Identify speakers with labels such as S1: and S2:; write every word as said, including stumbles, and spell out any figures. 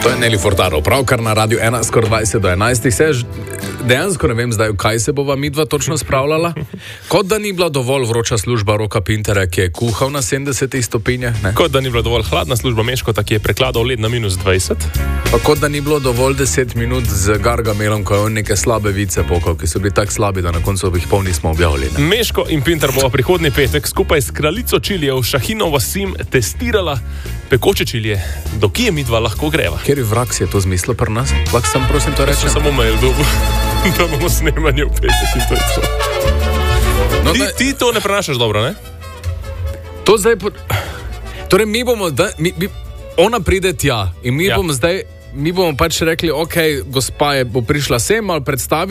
S1: To je Neli Furtado, pravkar na Radiu ena, skoraj dvajset do enajstih. Se, dejansko ne vem zdaj, kaj se bova midva točno spravljala. Kot da ni bila dovolj vroča služba Roka Pintera, ki je kuhal na sedemdesetih stopinjah. Ne?
S2: Kot da ni bila dovolj hladna služba Meškota, ki je prekladal led na minus dvajset.
S1: Pa kot da ni bilo dovolj deset minut z Gargamelom, ko je on neke slabe vice pokal, ki so bili tako slabi, da na koncu jih pol nismo objavili. Ne?
S2: Meško in Pinter bova prihodnji petek skupaj s kraljico čilijev Šahino Vasim testirala pekoče čilije. Do kje midva lahko greva?
S1: Kjeri vrag si je to zmislil pri nas? Lahko sem prosim to rečem?
S2: Samo mail dobu, da bomo snemanje v petek in to je to. No, ti, da... ti to ne prenašaš dobro, ne?
S1: To zdaj... Po... Torej, mi bomo... Da, mi, mi... Ona pride tja in mi ja. bomo zdaj... Mi bomo pač rekli, ok, gospa je bo prišla sem, ali predstavi